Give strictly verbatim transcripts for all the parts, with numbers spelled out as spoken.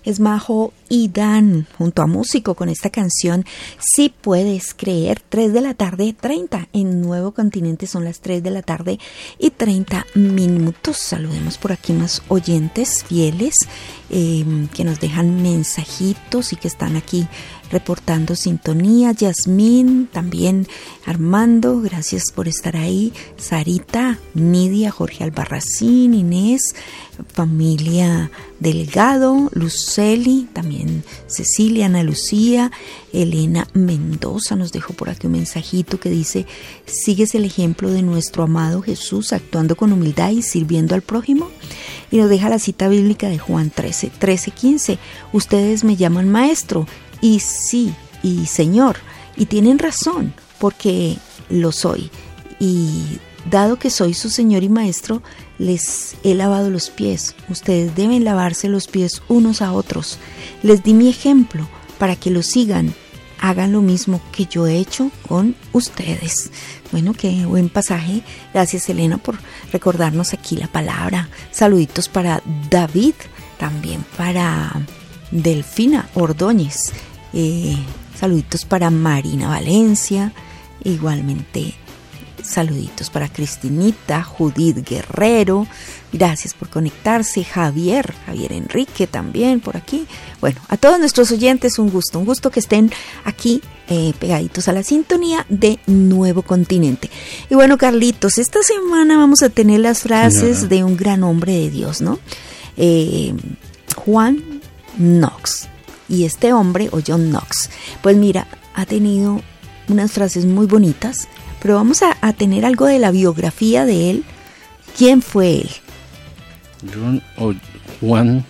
Es Majo y Dan, junto a Músico, con esta canción Si Puedes Creer. Tres de la tarde, treinta. En Nuevo Continente son las tres de la tarde y treinta minutos. Saludemos por aquí más oyentes fieles eh, que nos dejan mensajitos y que están aquí reportando sintonía. Yasmín, también Armando, gracias por estar ahí. Sarita, Nidia, Jorge Albarracín, Inés, familia Delgado, Luceli, también Cecilia, Ana Lucía, Elena Mendoza nos dejó por aquí un mensajito que dice: ¿sigues el ejemplo de nuestro amado Jesús actuando con humildad y sirviendo al prójimo? Y nos deja la cita bíblica de Juan trece, trece, quince. Ustedes me llaman maestro, y sí, y señor, y tienen razón, porque lo soy. Y dado que soy su señor y maestro, les he lavado los pies. Ustedes deben lavarse los pies unos a otros. Les di mi ejemplo para que lo sigan. Hagan lo mismo que yo he hecho con ustedes. Bueno, qué buen pasaje. Gracias, Elena, por recordarnos aquí la palabra. Saluditos para David, también para Delfina Ordóñez. Eh, saluditos para Marina Valencia. Igualmente, saluditos para Cristinita, Judith Guerrero, gracias por conectarse, Javier, Javier Enrique también por aquí. Bueno, a todos nuestros oyentes un gusto, un gusto que estén aquí eh, pegaditos a la sintonía de Nuevo Continente. Y bueno, Carlitos, esta semana vamos a tener las frases Señora. de un gran hombre de Dios, ¿no? Eh, Juan Knox. Y este hombre, o John Knox, pues mira, ha tenido unas frases muy bonitas, pero vamos a, a tener algo de la biografía de él. ¿Quién fue él? John o Juan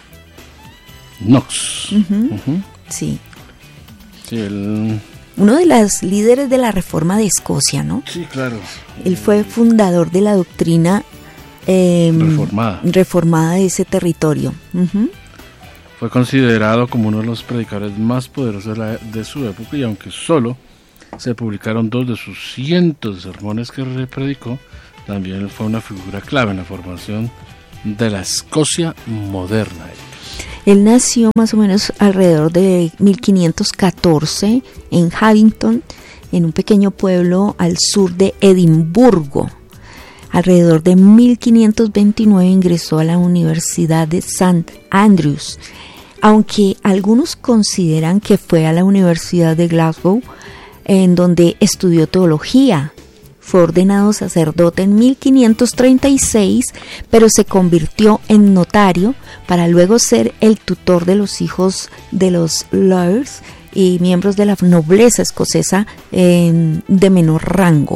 Knox. Uh-huh. Uh-huh. Sí. Sí, él... Uno de los líderes de la Reforma de Escocia, ¿no? Sí, claro. Él fue fundador de la doctrina eh, reformada. reformada de ese territorio. Uh-huh. Fue considerado como uno de los predicadores más poderosos de, la, de su época, y aunque solo se publicaron dos de sus cientos de sermones que predicó, también fue una figura clave en la formación de la Escocia moderna. Él nació más o menos alrededor de mil quinientos catorce en Haddington, en un pequeño pueblo al sur de Edimburgo. Alrededor de mil quinientos veintinueve ingresó a la Universidad de Saint Andrews, aunque algunos consideran que fue a la Universidad de Glasgow, en donde estudió teología. Fue ordenado sacerdote en mil quinientos treinta y seis, pero se convirtió en notario para luego ser el tutor de los hijos de los lords y miembros de la nobleza escocesa eh, de menor rango.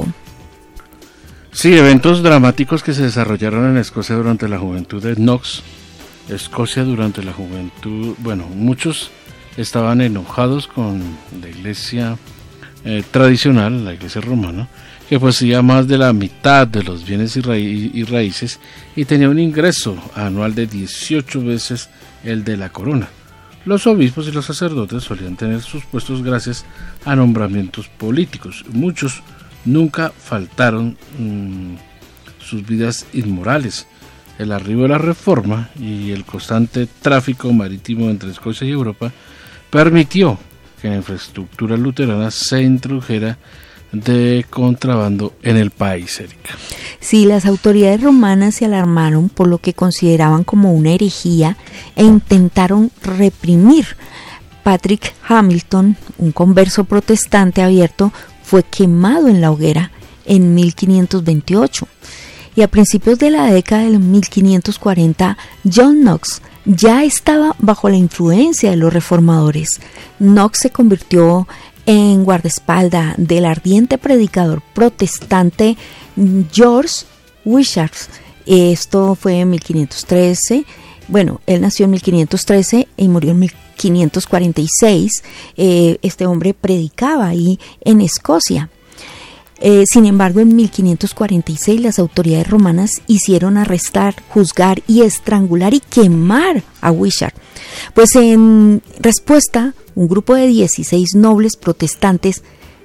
Sí, eventos dramáticos que se desarrollaron en Escocia durante la juventud de Knox. Escocia durante la juventud, bueno, muchos estaban enojados con la iglesia eh, tradicional, la iglesia romana, que poseía más de la mitad de los bienes y, raí- y raíces y tenía un ingreso anual de dieciocho veces el de la corona. Los obispos y los sacerdotes solían tener sus puestos gracias a nombramientos políticos. Muchos nunca faltaron mmm, sus vidas inmorales. El arribo de la Reforma y el constante tráfico marítimo entre Escocia y Europa permitió que la infraestructura luterana se introdujera de contrabando en el país, Erika. Sí, las autoridades romanas se alarmaron por lo que consideraban como una herejía e intentaron reprimir. Patrick Hamilton, un converso protestante abierto, fue quemado en la hoguera en mil quinientos veintiocho. Y a principios de la década de mil quinientos cuarenta, John Knox ya estaba bajo la influencia de los reformadores. Knox se convirtió en guardaespaldas del ardiente predicador protestante George Wishart. Esto fue en mil quinientos trece. Bueno, él nació en mil quinientos trece y murió en mil quinientos cuarenta y seis. Eh, este hombre predicaba ahí en Escocia. Eh, sin embargo, en mil quinientos cuarenta y seis las autoridades romanas hicieron arrestar, juzgar y estrangular y quemar a Wishart. Pues en respuesta, un grupo de dieciséis nobles protestantes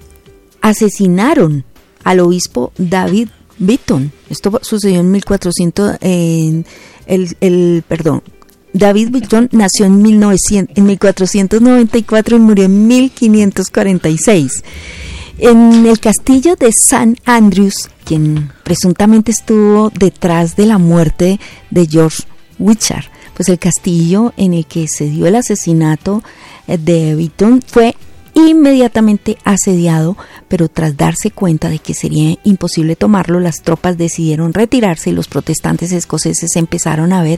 asesinaron al obispo David Beaton. Esto sucedió en mil cuatrocientos, en el, el, perdón, David Wheaton nació en, mil novecientos, en mil cuatrocientos noventa y cuatro y murió en mil quinientos cuarenta y seis. En el castillo de Saint Andrews, quien presuntamente estuvo detrás de la muerte de George Wishart, pues el castillo en el que se dio el asesinato de Wheaton fue inmediatamente asediado, pero tras darse cuenta de que sería imposible tomarlo, las tropas decidieron retirarse y los protestantes escoceses empezaron a ver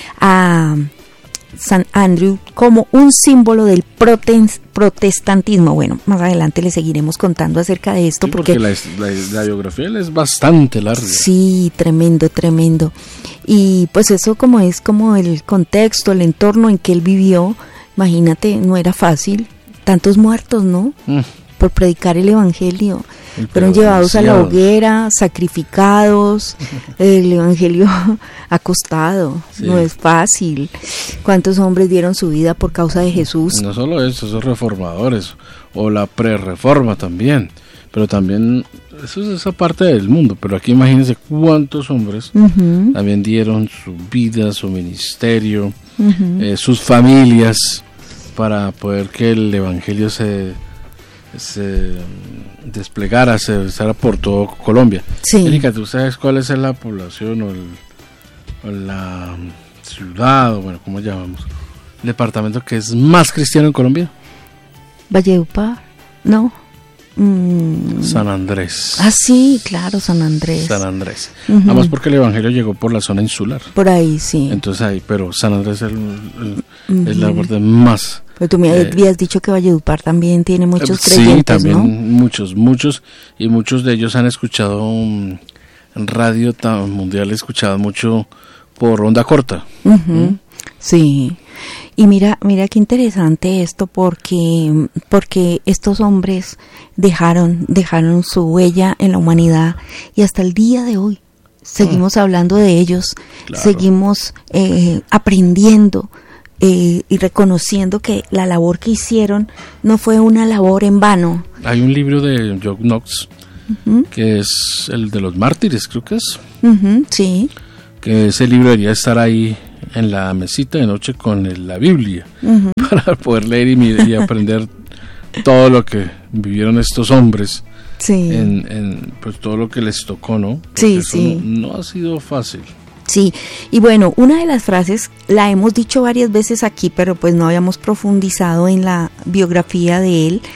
a Saint Andrew como un símbolo del protestantismo. Bueno, más adelante le seguiremos contando acerca de esto, sí, porque, porque la, la, la biografía es bastante larga. Sí, tremendo, tremendo. Y pues eso como es como el contexto, el entorno en que él vivió, imagínate, no era fácil. Tantos muertos, ¿no? Mm. Por predicar el evangelio. El Fueron llevados demasiado. a la hoguera, sacrificados, el evangelio ha costado, sí. No es fácil. ¿Cuántos hombres dieron su vida por causa de Jesús? No solo eso, esos reformadores, o la pre-reforma también, pero también, eso es esa parte del mundo, pero aquí imagínense cuántos hombres uh-huh. también dieron su vida, su ministerio, uh-huh. eh, sus familias, para poder que el evangelio se, se desplegara, se usara por todo Colombia. Sí. Erika, ¿tú sabes cuál es la población o, el, o la ciudad, o bueno, cómo llamamos, el departamento que es más cristiano en Colombia? Valledupar, ¿no? Mm. San Andrés. Ah, sí, claro, San Andrés. San Andrés. Uh-huh. Además porque el evangelio llegó por la zona insular. Por ahí, sí. Entonces ahí, pero San Andrés es, el, el, uh-huh. es la parte más... Pero tú me eh, habías dicho que Valledupar también tiene muchos creyentes, sí, también, ¿no? muchos, muchos, y muchos de ellos han escuchado um, en radio tan mundial, escuchado mucho por onda corta. Uh-huh. ¿Mm? Sí. Y mira, mira qué interesante esto, porque porque estos hombres dejaron dejaron su huella en la humanidad y hasta el día de hoy seguimos mm. hablando de ellos, claro. seguimos eh, aprendiendo eh, y reconociendo que la labor que hicieron no fue una labor en vano. Hay un libro de John Knox uh-huh. que es el de los mártires, creo que es. Uh-huh, sí. Que ese libro debería estar ahí en la mesita de noche con el, la Biblia uh-huh. para poder leer y, y aprender todo lo que vivieron estos hombres, sí. en, en pues todo lo que les tocó, ¿no? Porque sí, eso sí. No, no ha sido fácil. Sí, y bueno, una de las frases la hemos dicho varias veces aquí, pero pues no habíamos profundizado en la biografía de él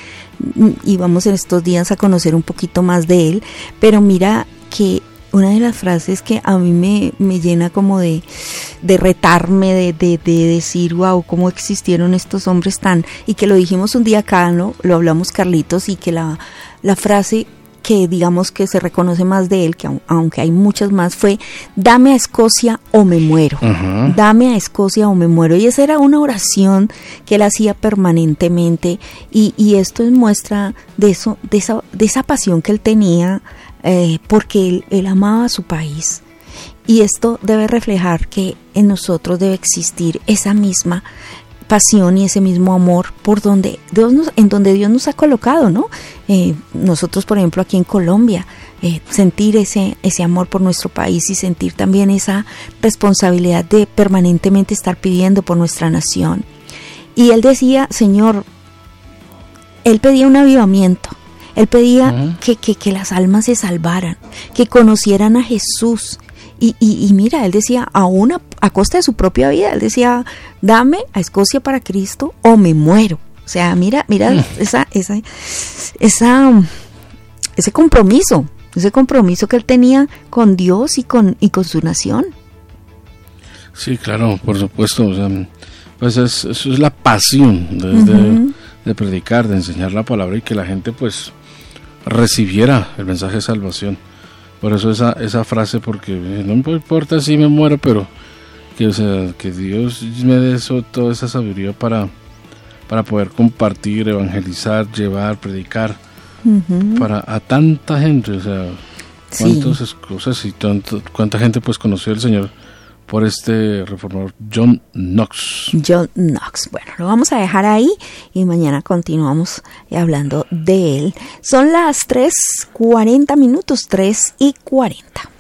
y vamos en estos días a conocer un poquito más de él, pero mira que una de las frases que a mí me, me llena como de, de retarme, de, de, de decir, wow, cómo existieron estos hombres tan, y que lo dijimos un día acá, ¿no? Lo hablamos Carlitos, y que la, la frase que digamos que se reconoce más de él, que aunque hay muchas más, fue dame a Escocia o me muero, uh-huh. dame a Escocia o me muero, y esa era una oración que él hacía permanentemente, y, y esto es muestra de eso, de esa, de esa pasión que él tenía, eh, porque él, él amaba a su país, y esto debe reflejar que en nosotros debe existir esa misma pasión y ese mismo amor por donde Dios nos, en donde Dios nos ha colocado, ¿no? Eh, nosotros, por ejemplo, aquí en Colombia, eh, sentir ese ese amor por nuestro país y sentir también esa responsabilidad de permanentemente estar pidiendo por nuestra nación. Y él decía, Señor, él pedía un avivamiento, él pedía uh-huh. que, que, que las almas se salvaran, que conocieran a Jesús. Y, y, y mira, él decía, aún a, a costa de su propia vida, él decía, dame a Escocia para Cristo o me muero. O sea, mira, mira mm. esa, esa, esa, ese compromiso, ese compromiso que él tenía con Dios y con, y con su nación. Sí, claro, por supuesto. O sea, pues es, eso es la pasión de, uh-huh. de, de predicar, de enseñar la palabra y que la gente pues recibiera el mensaje de salvación. Por eso esa esa frase, porque no me importa si me muero, pero que o sea que Dios me dé eso, toda esa sabiduría para, para poder compartir, evangelizar, llevar, predicar uh-huh. para a tanta gente, o sea, cuántas sí. cosas y tanto, cuánta gente pues conoció al Señor por este reformador John Knox. John Knox. Bueno, lo vamos a dejar ahí y mañana continuamos hablando de él. Son las tres cuarenta minutos, tres y cuarenta.